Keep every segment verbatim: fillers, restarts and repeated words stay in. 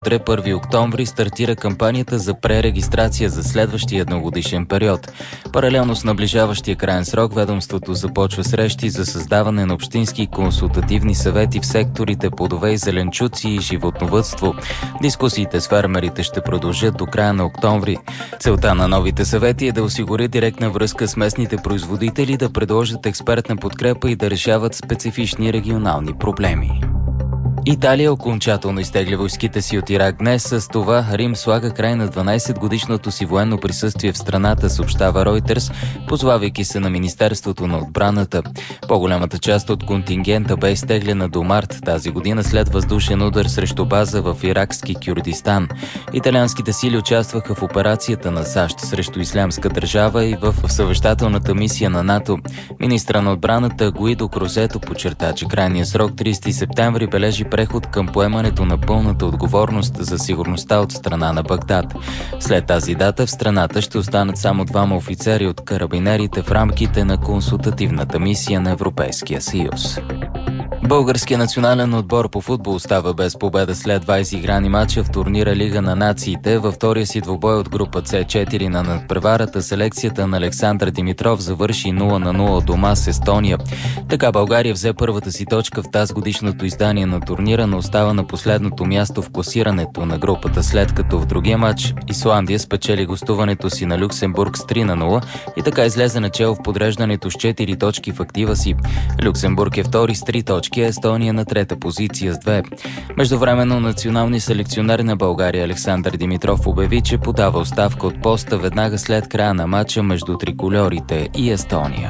Утре, първи октомври, стартира кампанията за пререгистрация за следващия едногодишен период. Паралелно с наближаващия крайен срок, ведомството започва срещи за създаване на общински консултативни съвети в секторите плодове и зеленчуци и животновъдство. Дискусиите с фермерите ще продължат до края на октомври. Целта на новите съвети е да осигури директна връзка с местните производители, да предложат експертна подкрепа и да решават специфични регионални проблеми. Италия окончателно изтегля войските си от Ирак днес. С това Рим слага край на дванайсетгодишното си военно присъствие в страната, съобщава Ройтерс, позовавайки се на Министерството на отбраната. По-голямата част от контингента бе изтеглена до март тази година след въздушен удар срещу база в иракски Кюрдистан. Италианските сили участваха в операцията на САЩ срещу Ислямска държава и в съвещателната мисия на НАТО. Министра на отбраната Гуидо Крозето подчерта, че крайният срок тридесети септември бележи преход към поемането на пълната отговорност за сигурността от страна на Багдад. След тази дата в страната ще останат само двама офицери от карабинерите в рамките на консултативната мисия на Европейския съюз. Българският национален отбор по футбол остава без победа след двайсет играни мача в турнира Лига на нациите. Във втория си двубой от група С четири на надпреварата селекцията на Александър Димитров завърши нула на нула дома с Естония. Така България взе първата си точка в тази годишното издание на турнира, но остава на последното място в класирането на групата, след като в другия матч Исландия спечели гостуването си на Люксембург с три на нула и така излезе начело в подреждането с четири точки в актива си. Люксембург е втори с три точки, Естония на трета позиция с две. Междувременно националният селекционер на България Александър Димитров обяви, че подава оставка от поста веднага след края на матча между трикольорите и Естония.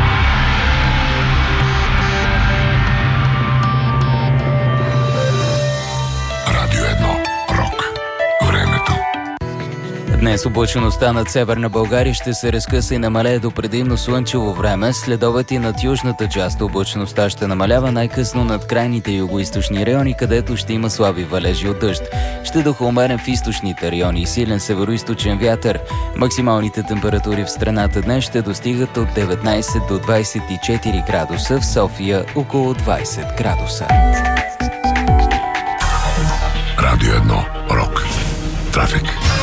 Радио едно. Рок. Времето. Днес облачеността над северна България ще се разкъса и намалее до предимно слънчево време. След и над южната част облачеността ще намалява най-късно над крайните югоизточни райони, където ще има слаби валежи от дъжд. Ще духа умерен в източните райони и силен североизточен вятър. Максималните температури в страната днес ще достигат от деветнайсет до двайсет и четири градуса, в София около двайсет градуса. Радио едно. Рок. Трафик.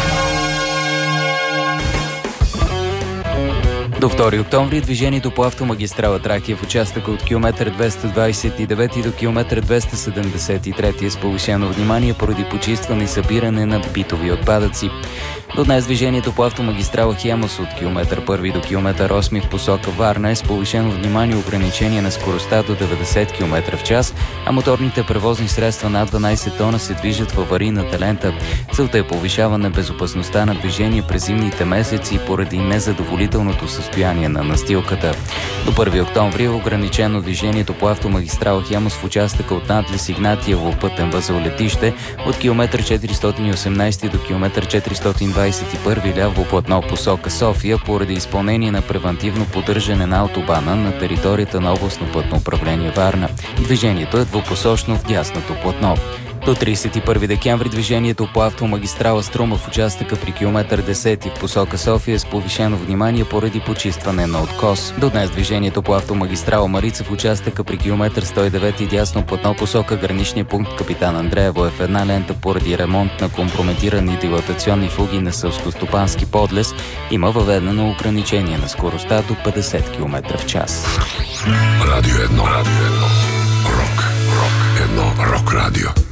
До втори октомври движението по автомагистрала Тракия в участъка от километър двеста двайсет и девети до километър двеста седемдесет и трети е с повишено внимание поради почистване и събиране на битови отпадъци. До днес движението по автомагистрала Хемус от километър първи до километър осми в посока Варна е с повишено внимание ограничение на скоростта до деветдесет километра в час, а моторните превозни средства над дванайсет тона се движат в аварийната лента. Целта е повишаване безопасността на движение през зимните месеци поради незадоволителното състояние на настилката. До първи октомври е ограничено движението по автомагистрала Хемус в участъка от надлез Игнатиево пътен възел Летище от километър четиристотин и осемнайсети до километър четиристотин двайсет и първи ляво платно посока София поради изпълнение на превантивно поддържане на автобана на територията на областно пътно управление Варна. Движението е двупосочно в дясното платно. До тридесет и първи декември движението по автомагистрала Струма в участъка при километър десети в посока София е с повишено внимание поради почистване на откос. До днес движението по автомагистрала Марица в участъка при километър сто и девети дясно платно посока граничния пункт Капитан Андреево е в една лента поради ремонт на компрометирани дилатационни фуги на селскостопански подлез. Има въведено ограничение на скоростта до петдесет километра в час. Радио едно. Радио едно. Рок. Рок. Едно. Рок радио.